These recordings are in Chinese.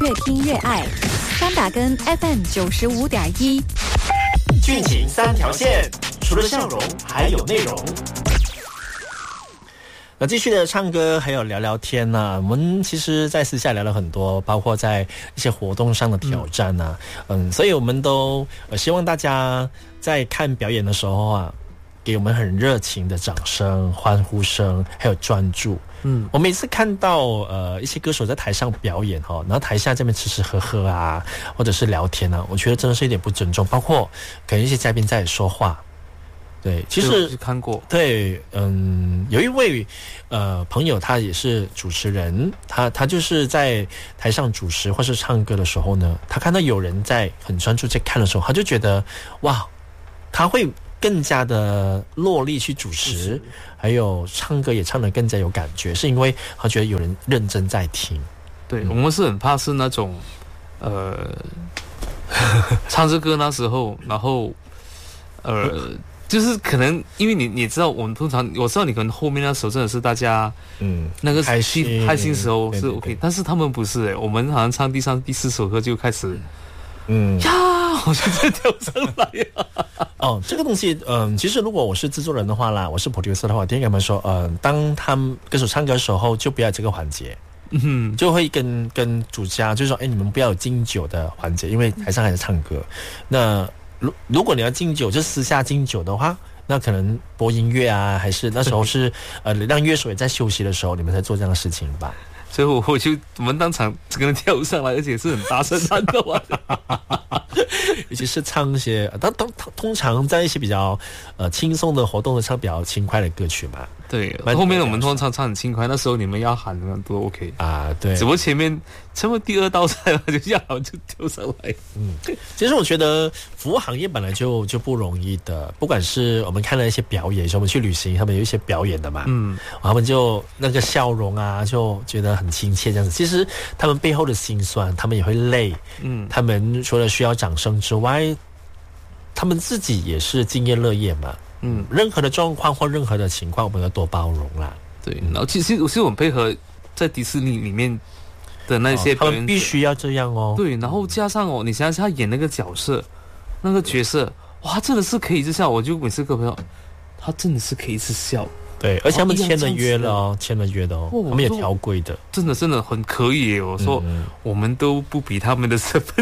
越听越爱。三打根 FM 95.1， 剧情三条线，除了笑容还有内容。那继续的唱歌还有聊聊天啊，我们其实在私下聊了很多，包括在一些活动上的挑战啊，所以我们都希望大家在看表演的时候啊，给我们很热情的掌声、欢呼声，还有专注。我每次看到一些歌手在台上表演然后台下这边吃吃喝喝啊，或者是聊天啊，我觉得真的是一点不尊重，包括可能一些嘉宾在说话。对，其实看过。 对，有一位朋友，他也是主持人，他就是在台上主持或是唱歌的时候呢，他看到有人在很专注在看的时候，他就觉得哇，他会更加的落力去主持，还有唱歌也唱得更加有感觉，是因为他觉得有人认真在听。 对，我们是很怕是那种唱着歌那时候，然后就是可能因为你知道，我们通常我知道你可能后面那时候真的是大家那个开心时候是 OK， 对， 但是他们不是我们好像唱第3、第4首歌就开始呀，我就在跳上来呀。 这个东西其实如果我是制作人的话啦，我是 producer 的话，我一定跟他们说当他们歌手唱歌的时候就不要这个环节。就会跟主家就是说，你们不要有敬酒的环节，因为台上还是唱歌。那如果你要敬酒，就私下敬酒的话，那可能播音乐啊，还是那时候是让乐手也在休息的时候，你们才做这样的事情吧。 所以我们当场跟人跳上来，而且是很大声唱的尤其是唱一些通常在一些比较轻松的活动的唱比较轻快的歌曲嘛。 对，后面我们通常唱很轻快，那时候你们要喊的都 OK 啊。对， 只不过前面差不多第2道菜了，就要就跳上来。 其实我觉得服务行业本来就不容易的，不管是我们看了一些表演，我们去旅行，他们有一些表演的嘛，他们就那个笑容啊，就觉得很亲切这样子。其实他们背后的辛酸，他们也会累，他们除了需要掌声之外，他们自己也是敬业乐业嘛。任何的状况或任何的情况，我们要多包容啦。 对，然后其实我们配合在迪士尼里面的那些表演者， 他们必须要这样哦。 对，然后加上你想想他演那个角色，那个角色，哇，真的是可以一直笑。我就每次跟朋友，他真的是可以一直笑。 对，而且他们签了约了哦，签了约的哦，他们也条规的， 真的很可以耶。我说，我们都不比他们的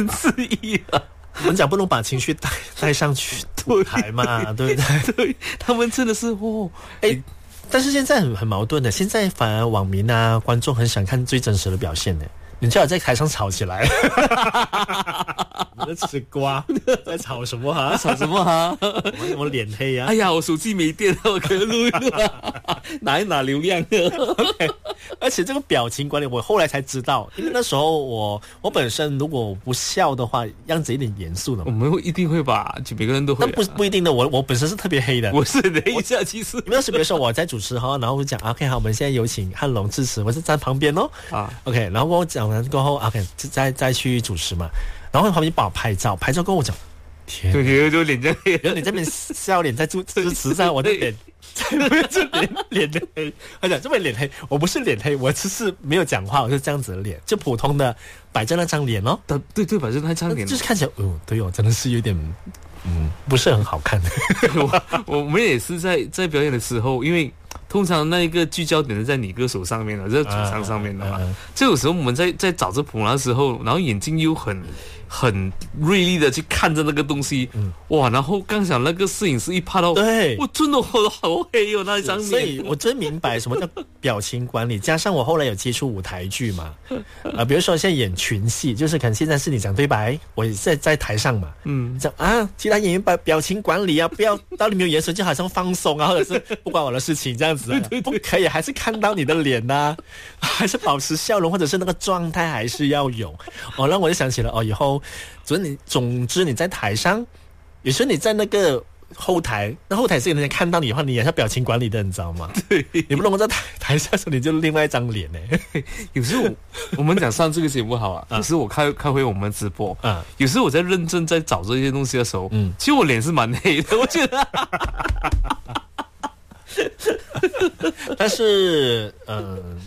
1/10了。 我们讲不能把情绪带上去舞台嘛，对不对？ 对，他们真的是但是现在很矛盾的，现在反而网民啊、观众很想看最真实的表现呢。你叫我在台上吵起来，你在吃瓜，在吵什么哈？ 吵什么哈？ 我脸黑啊！ 哎呀，我手机没电了，我可以录一录拿一拿流量 OK， 而且这个表情管理，我后来才知道，因为那时候我本身如果不笑的话，样子有点严肃的嘛。 我们一定会吧，就每个人都会。 但不一定的，我本身是特别黑的。 我是黑一下，其实。 那时比如说我在主持哈，然后我讲 OK 好，我们现在有请汉龙致辞，我是站旁边哦。OK， 然后跟我讲完过后 OK， 再去主持嘛。然后旁边帮我拍照跟我讲，天， 对，就脸这黑， 你这边笑脸在支持上，我的脸。这脸黑，他讲这边脸黑，我不是脸黑，我只是没有讲话，我是这样子的脸，就普通的摆着那张脸哦。 对，摆着那张脸， 就是看起来，对哦，真的是有点，不是很好看的。 我们也是在表演的时候，因为通常那一个聚焦点是在你歌手上面的，在主唱上面的嘛。这有时候我们在找着谱的时候，然后眼睛又很锐利的去看着那个东西，哇！然后刚想那个摄影师一拍到， 对， 我真的好黑哦，那一张脸。 所以我真明白什么叫表情管理。加上我后来有接触舞台剧嘛，比如说现在演群戏，就是可能现在是你讲对白，我在台上嘛，讲其他演员表情管理啊，不要到你没有眼神就好像放松啊，或者是不关我的事情这样子不可以，还是看到你的脸啊，还是保持笑容，或者是那个状态还是要有。让我就想起了以后。总之你在台上，有时候你在那个后台，那后台是有人看到你的话，你也是表情管理的，你知道吗？ 对， 你不能够在台上的时候你就另外一张脸呢。 有时候我们讲上这个节目好有时候我开回我们直播有时候我在认真在找这些东西的时候，其实我脸是蛮黑的，我觉得。 但是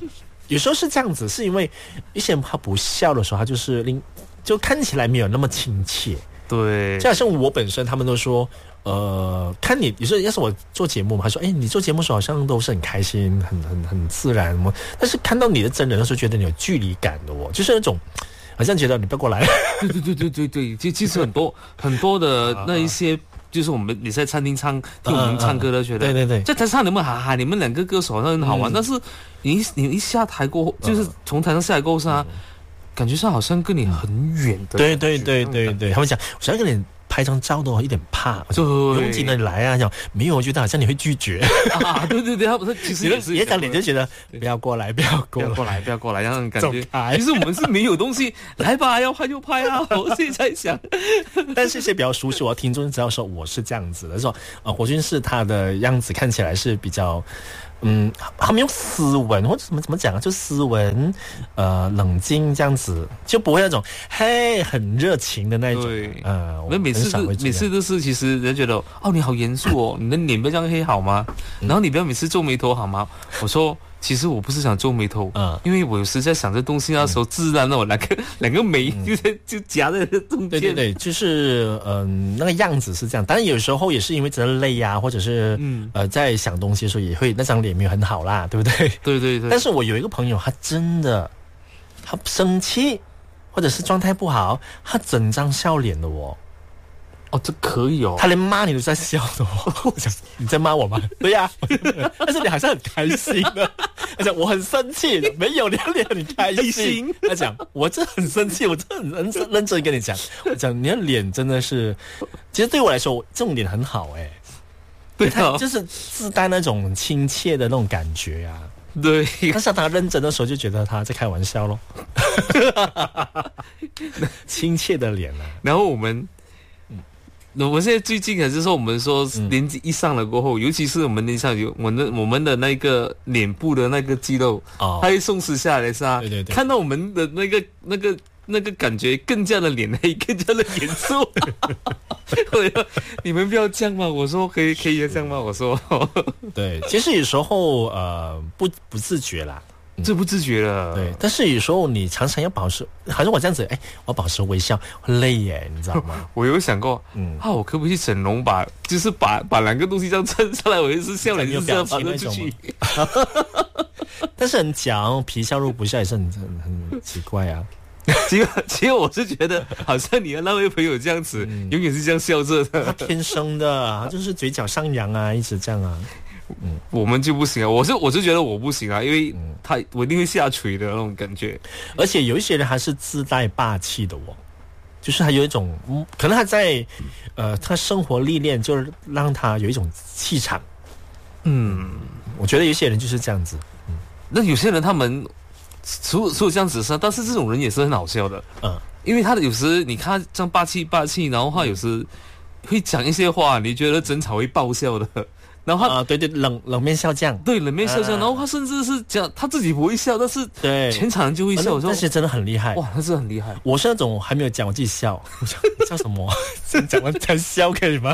有时候是这样子，是因为一些人他不笑的时候，他就看起来没有那么亲切。 对， 就好像我本身，他们都说，看你，有时候要是我做节目嘛，他说，你做节目的时候好像都是很开心，很自然，但是看到你的真人的时候，觉得你有距离感的就是那种。好像觉得你不要过来。 对，其实很多的那一些，就是你在餐厅听我们唱歌的，觉得对， 在台上你们你们两个歌手好像很好玩，但是你一下台过后，就是从台上下来过后是感觉上好像跟你很远的。 对，他们讲，我想要跟你拍张照都有点怕，拥挤的来啊，讲没有，我觉得好像你会拒绝啊。对，他其实也是一讲你就觉得不要过来，不要过来，让人感觉其实我们是没有东西，来吧，要拍就拍啊。我现在想， 但是一些比较熟悉我的听众知道说我是这样子的，说火君是他的样子看起来是比较。他们用斯文或者怎么讲啊？就斯文，冷静这样子，就不会那种很热情的那种。 对，我每次都是，其实人觉得你好严肃你的脸不要这样黑好吗？然后你不要每次皱眉头好吗？我说。其实我不是想皱眉头，因为我有时在想这东西那时候自然的，我两个眉就夹在中间。 对，就是那个样子是这样。当然有时候也是因为真的累啊，或者是在想东西的时候也会那张脸没有很好啦，对不对？ 对。 但是我有一个朋友，他真的他生气或者是状态不好，他整张笑脸的这可以他连骂你都在笑的我讲你在骂我吗？对呀，但是你好像很开心的。他讲我很生气，没有你很开心。他讲我真的很生气，我真的很认真跟你讲。我讲你的脸真的是，其实对我来说，这种脸很好对， 他就是自带那种亲切的那种感觉呀。 对， 但是他认真的时候就觉得他在开玩笑咯。亲切的脸啊。 然后我现在最近就是说，我们说年纪一上了过后，尤其是我们脸上有我们的那个脸部的那个肌肉，它会松弛下来，是吧？ 对， 看到我们的那个感觉更加的脸黑，更加的严肃。你们不要这样嘛！我说可以这样吗？我说对，其实有时候不自觉啦。 这不自觉了， 对，但是有时候你常常要保持，好像我这样子，我保持微笑，很累耶，你知道吗？ 我有想过，我可不可以去整容把两个东西这样撑上来，我也是笑脸，就是要把它出去。 但是很讲皮笑肉不笑也是很奇怪啊。 其实我是觉得，好像你的那位朋友这样子，永远是这样笑着的， 他天生的，他就是嘴角上扬啊，一直这样啊。 我们就不行啊！我是觉得我不行啊，因为我一定会下垂的那种感觉。 而且有一些人还是自带霸气的就是他有一种可能他在他生活历练，就是让他有一种气场。我觉得有些人就是这样子。 那有些人他们除了这样子是，但是这种人也是很好笑的。因为他有时你看他这样霸气，然后他有时会讲一些话，你觉得争吵会爆笑的。然后对冷面笑匠， 对冷面笑匠，然后他甚至是讲他自己不会笑，但是对全场人就会笑。 那些真的很厉害， 哇，他是很厉害。 我是那种还没有讲我自己笑，我想笑什么？先讲完才笑可以吗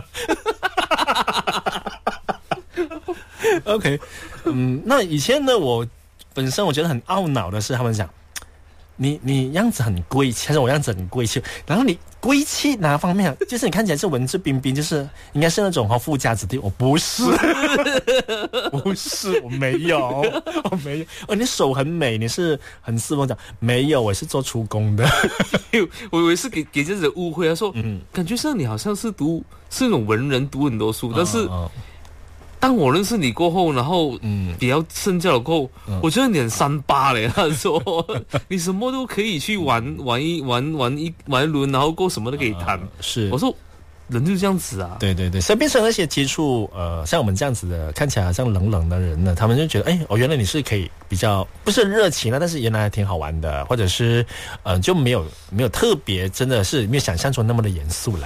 ？OK， 那以前呢，我本身我觉得很懊恼的是，他们讲你样子很贵气，还是我样子很贵气？然后你贵气哪方面？就是你看起来是文质彬彬，就是应该是那种富家子弟。我不是，不是，我没有。你手很美，你是很斯文讲没有，我是做出工的。 我以为是给这样子误会，他说感觉上你好像是那种文人，读很多书，但是。当我认识你过后，然后比较深交了过后，我觉得你很38嘞。他说你什么都可以去玩一轮，然后过什么都可以谈。 是， 我说人就是这样子啊。 对，身边那些接触像我们这样子的，看起来好像冷的人呢，他们就觉得原来你是可以比较不是热情了，但是原来还挺好玩的，或者是就没有特别，真的是没有想象中那么的严肃啦。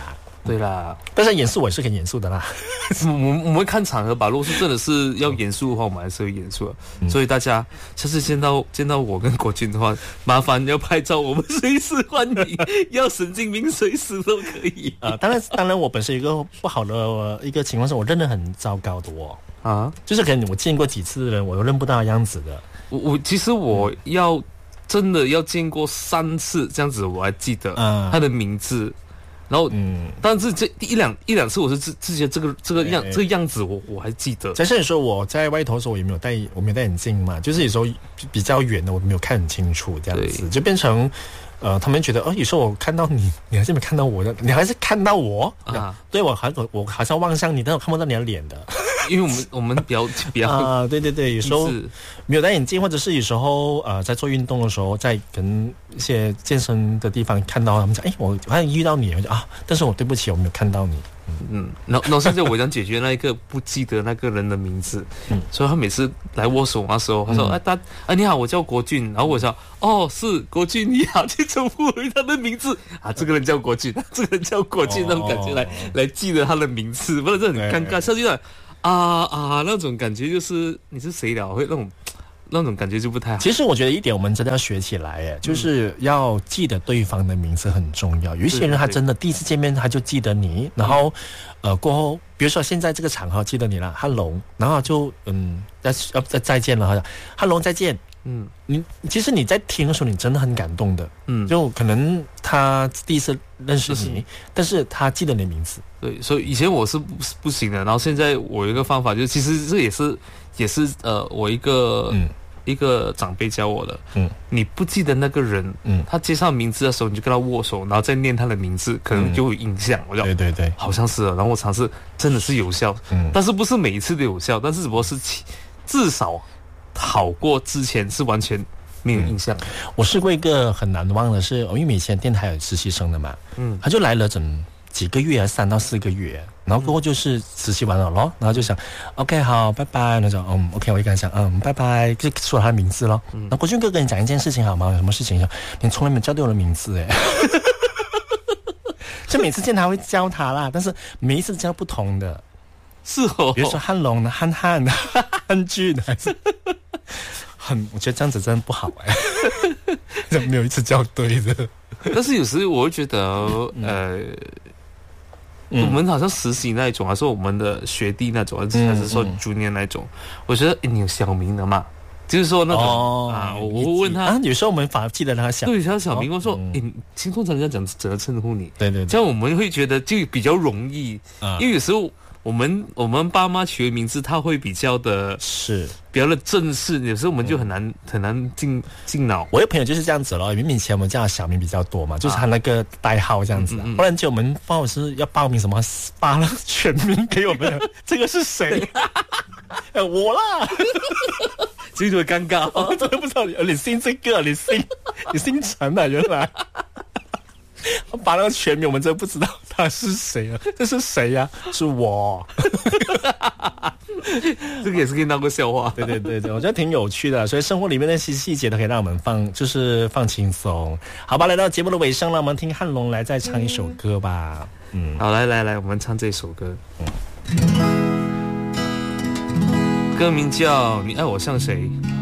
对啦， 但是严肃我也是很严肃的啦。 我们看场合吧，如果是真的是要严肃的话，我们还是会严肃的。所以大家下次见到我跟国军的话，麻烦要拍照，我们随时欢迎，要神经病随时都可以。 当然，我本身有一个不好的一个情况是我认得很糟糕的就是可能我见过几次的人，我都认不到样子的。 其实我真的要见过3次这样子，我还记得他的名字。然后，但是这一两次，我是自己这个样子，我还记得。 加上你说我在外头的时候，我没有戴眼镜嘛，就是有时候比较远的，我没有看很清楚，这样子就变成，他们觉得有时候我看到你还是没看到我的，你还是看到我对我好像望向你，但我看不到你的脸的。 因为我们比较对，有时候没有戴眼镜，或者是有时候在做运动的时候，在跟一些健身的地方看到他们讲，我好像遇到你，我就但是我对不起，我没有看到你。 然后现在我想解决那一个不记得那个人的名字，所以他每次来握手那时候，他说你好，我叫国俊，然后我说是国俊你好，就重复回他的名字这个人叫国俊，这个人叫国俊，那种感觉来记得他的名字，不然这很尴尬，下去了。那种感觉就是你是谁了，会那种感觉就不太好。 其实我觉得一点我们真的要学起来，就是要记得对方的名字很重要。有一些人他真的第一次见面他就记得你，然后过后比如说现在这个场合记得你了 ，Hello， 然后就再见了，好像 Hello 再见。其实你在听的时候，你真的很感动的。就可能他第一次认识你，但是他记得你的名字。 对，所以以前我是不行的，然后现在我有一个方法，就是其实这也是我一个长辈教我的。你不记得那个人，他介绍名字的时候，你就跟他握手，然后再念他的名字，可能就有印象。我讲对， 好像是。然后我尝试，真的是有效，但是不是每一次都有效，但是只不过是至少好过之前是完全没有印象。 我试过一个很难忘的是，因为以前电台有实习生的嘛，他就来了整几个月，3到4个月，然后过后就是实习完了咯，然后就想 OK 好拜拜，那种OK 我就跟他讲拜拜，就说他的名字咯。然后国俊哥跟你讲一件事情好吗？有什么事情？你从来没有叫对我的名字就每次见他会叫他啦，但是每一次叫不同的。 是哦， 比如说汉龙的汉俊的，还是我觉得这样子真的不好没有一次叫对的。 但是有时我会觉得我们好像实习那一种，还是我们的学弟那种，还是说junior那种，我觉得你有小名的嘛，就是说那种我会问他有时候我们反而记得他小名， 对，他小名，我说通常人家怎么称呼你？ 对， 这样我们会觉得就比较容易，因为有时候我们爸妈取的名字，他会比较的正式，有时候我们就很难进脑。 我有朋友就是这样子咯，因为以前我们叫小名比较多嘛，就是他那个代号这样子。不然就我们不好是要报名什么，发了全名给我们，这个是谁？我啦， 这就会尴尬。 我真的不知道你姓这个，你姓陈啊，原来。我把那个全名，我们真的不知道他是谁啊？这是谁呀？是我。 这个也是可以当个笑话。 对，我觉得挺有趣的，所以生活里面那些细节都可以让我们放轻松。好吧，来到节目的尾声了，我们听汉龙来再唱一首歌吧。 好，来，我们唱这首歌。歌名叫《你爱我像谁》。